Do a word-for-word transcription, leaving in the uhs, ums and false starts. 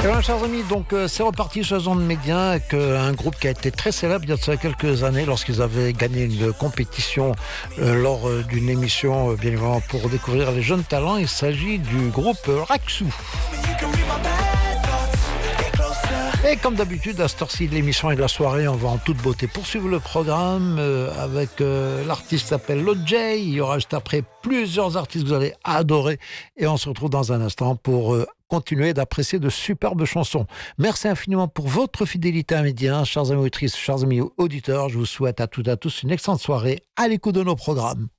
Et bien, chers amis, donc euh, c'est reparti sur Zone Média avec euh, un groupe qui a été très célèbre il y a de ça quelques années lorsqu'ils avaient gagné une compétition euh, lors euh, d'une émission, euh, bien évidemment, pour découvrir les jeunes talents. Il s'agit du groupe euh, Raksou. Et comme d'habitude, à cette heure-ci de l'émission et de la soirée, on va en toute beauté poursuivre le programme euh, avec euh, l'artiste qui s'appelle Lojay. Il y aura juste après plusieurs artistes que vous allez adorer. Et on se retrouve dans un instant pour euh, continuer d'apprécier de superbes chansons. Merci infiniment pour votre fidélité à Média. Chers amis auditrices, chers amis auditeurs, je vous souhaite à toutes et à tous une excellente soirée à l'écoute de nos programmes.